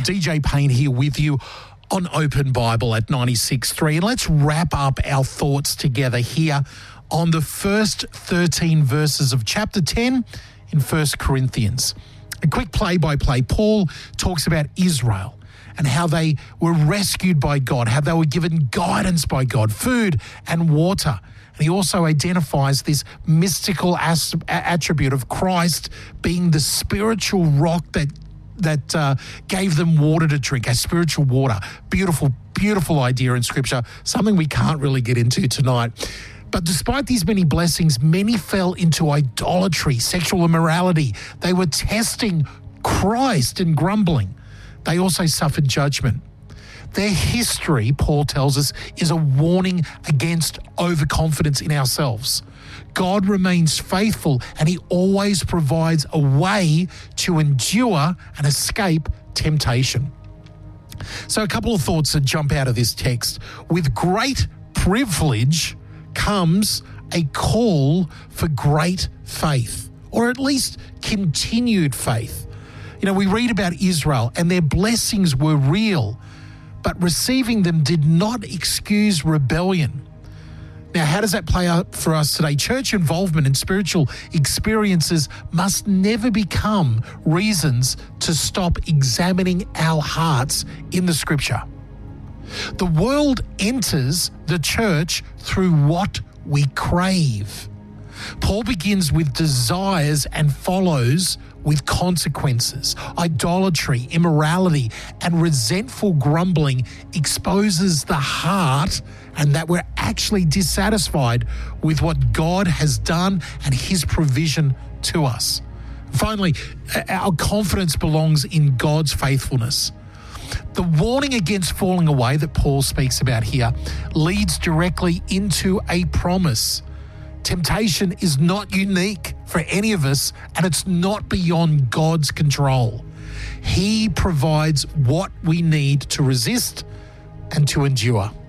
DJ Payne here with you on Open Bible at 96.3. And let's wrap up our thoughts together here on the first 13 verses of chapter 10 in 1 Corinthians. A quick play-by-play. Paul talks about Israel and how they were rescued by God, how they were given guidance by God, food and water. And he also identifies this mystical attribute of Christ being the spiritual rock that gave them water to drink, a spiritual water. Beautiful, beautiful idea in Scripture, something we can't really get into tonight. But despite these many blessings, many fell into idolatry, sexual immorality. They were testing Christ and grumbling. They also suffered judgment. Their history, Paul tells us, is a warning against overconfidence in ourselves. God remains faithful and he always provides a way to endure and escape temptation. So a couple of thoughts that jump out of this text. With great privilege comes a call for great faith, or at least continued faith. You know, we read about Israel and their blessings were real, but receiving them did not excuse rebellion. Now, how does that play out for us today? Church involvement and spiritual experiences must never become reasons to stop examining our hearts in the Scripture. The world enters the church through what we crave. Paul begins with desires and follows with consequences. Idolatry, immorality, and resentful grumbling exposes the heart and that we're actually dissatisfied with what God has done and his provision to us. Finally, our confidence belongs in God's faithfulness. The warning against falling away that Paul speaks about here leads directly into a promise. Temptation is not unique for any of us, and it's not beyond God's control. He provides what we need to resist and to endure.